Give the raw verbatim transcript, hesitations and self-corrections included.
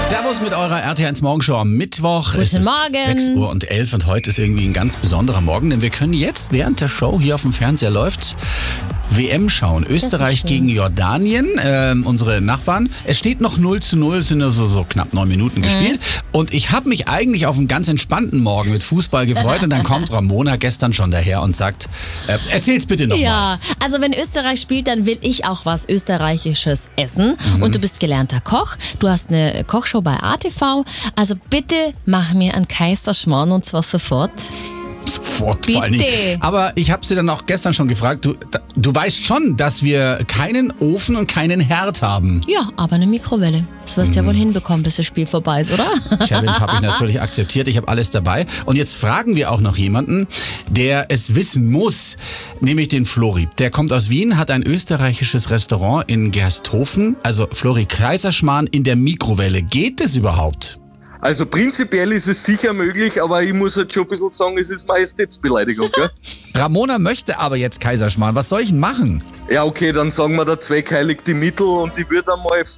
Servus mit eurer R T eins Morgenshow am Mittwoch. Guten es ist Morgen. sechs Uhr und elf und heute ist irgendwie ein ganz besonderer Morgen, denn wir können jetzt, während der Show hier auf dem Fernseher läuft, W M schauen. Österreich gegen Jordanien, äh, unsere Nachbarn. Es steht noch null zu null, es sind nur so, so knapp neun Minuten gespielt. Mhm. Und ich habe mich eigentlich auf einen ganz entspannten Morgen mit Fußball gefreut und dann kommt Ramona gestern schon daher und sagt, äh, erzähl's bitte nochmal. Ja, also wenn Österreich spielt, dann will ich auch was Österreichisches essen. Mhm. Und du bist gelernter Koch, du hast eine Kochshow bei A T V. Also bitte mach mir einen Kaiserschmarrn und zwar sofort. Sofort Bitte. vor allen Dingen. Aber ich habe sie dann auch gestern schon gefragt, du, du weißt schon, dass wir keinen Ofen und keinen Herd haben. Ja, aber eine Mikrowelle. Das wirst du mhm. ja wohl hinbekommen, bis das Spiel vorbei ist, oder? Challenge habe ich natürlich akzeptiert, ich habe alles dabei. Und jetzt fragen wir auch noch jemanden, der es wissen muss, nämlich den Flori. Der kommt aus Wien, hat ein österreichisches Restaurant in Gersthofen, also Flori Kaiserschmarrn in der Mikrowelle. Geht das überhaupt? Also prinzipiell ist es sicher möglich, aber ich muss halt schon ein bisschen sagen, es ist Majestätsbeleidigung, gell? Ramona möchte aber jetzt Kaiserschmarrn. Was soll ich denn machen? Ja, okay, dann sagen wir, der Zweck heiligt die Mittel und ich würde einmal